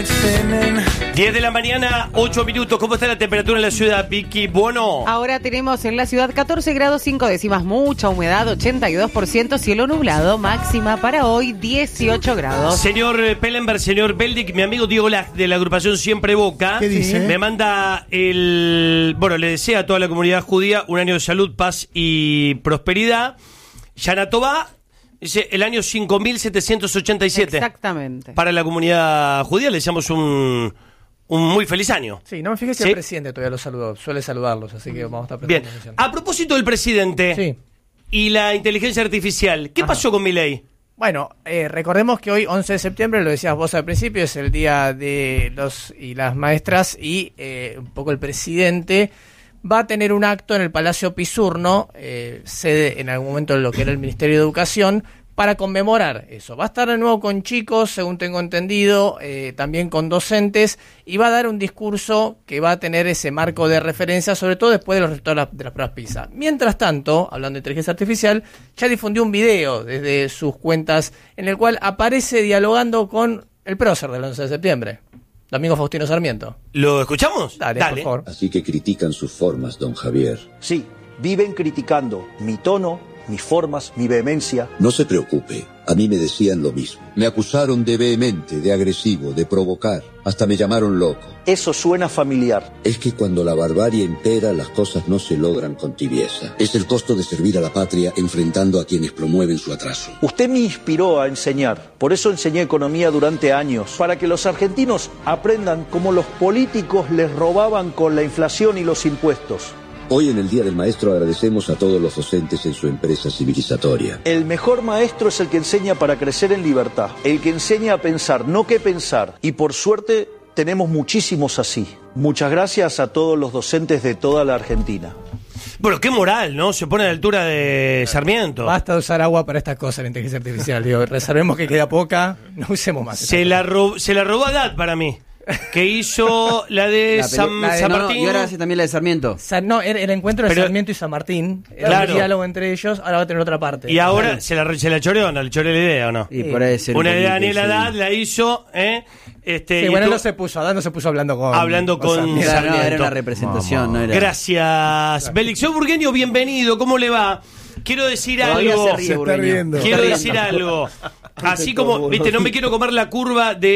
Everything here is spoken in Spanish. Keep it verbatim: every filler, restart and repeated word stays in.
diez de la mañana, ocho minutos. ¿Cómo está la temperatura en la ciudad, Vicky? Bueno. Ahora tenemos en la ciudad catorce grados cinco décimas, mucha humedad, ochenta y dos por ciento, cielo nublado, máxima para hoy dieciocho grados. Señor Pellenberg, señor Beldic, mi amigo Diego Lach de la agrupación Siempre Boca. ¿Qué dice? Me manda el... Bueno, le desea a toda la comunidad judía un año de salud, paz y prosperidad. Yana Tová dice el año cinco mil setecientos ochenta y siete. Exactamente. Para la comunidad judía le deseamos un... Un muy feliz año. Sí, no me fijé si ¿Sí? el presidente todavía los saludó. Suele saludarlos, así que vamos a estar Bien. prestando atención. A propósito del presidente Sí. y la inteligencia artificial, ¿qué Ajá. pasó con Milei? Bueno, eh, recordemos que hoy, once de septiembre, lo decías vos al principio, es el día de los y las maestras y eh, un poco el presidente va a tener un acto en el Palacio Pisurno, eh, sede en algún momento de lo que era el Ministerio de Educación, para conmemorar eso. Va a estar de nuevo con chicos, según tengo entendido, eh, también con docentes, y va a dar un discurso que va a tener ese marco de referencia, sobre todo después de los resultados de las pruebas PISA. Mientras tanto, hablando de inteligencia artificial, ya difundió un video desde sus cuentas en el cual aparece dialogando con el prócer del once de septiembre, Domingo Faustino Sarmiento. ¿Lo escuchamos? Dale, Dale. por favor. Así que critican sus formas, don Javier. Sí, viven criticando mi tono, mis formas, mi vehemencia. No se preocupe, a mí me decían lo mismo. Me acusaron de vehemente, de agresivo, de provocar. Hasta me llamaron loco. Eso suena familiar. Es que cuando la barbarie impera, las cosas no se logran con tibieza. Es el costo de servir a la patria enfrentando a quienes promueven su atraso. Usted me inspiró a enseñar, por eso enseñé economía durante años, para que los argentinos aprendan cómo los políticos les robaban con la inflación y los impuestos. Hoy en el Día del Maestro agradecemos a todos los docentes en su empresa civilizatoria. El mejor maestro es el que enseña para crecer en libertad, el que enseña a pensar, no qué pensar. Y por suerte tenemos muchísimos así. Muchas gracias a todos los docentes de toda la Argentina. Bueno, qué moral, ¿no? Se pone a la altura de Sarmiento. Basta de usar agua para estas cosas, la inteligencia artificial. Digo, reservemos que queda poca, no usemos más. Se la, ro- se la robó a Dat para mí. Que hizo la de La San, peli- la de- San no, no, Martín. y ahora hace también la de Sarmiento. Sa- no, era el encuentro de Pero- Sarmiento y San Martín. Era Claro. un diálogo entre ellos, ahora va a tener otra parte. Y ahora se la, se la choreó, ¿no? Le choreó la idea, ¿o no? Y por ahí ser un Una de poquito, Daniela sí. Dad la hizo, ¿eh? Este, Sí, y bueno, tú- no se puso, Adán no se puso hablando con... Hablando con Sarmiento. Era, no, era Sarmiento. una representación, no era. Gracias, Bélix. Señor Burgueño, bienvenido. ¿cómo le va? Quiero decir Todavía algo. se ríe, Burgueño. Quiero decir algo. Así como, viste, no me quiero comer la curva de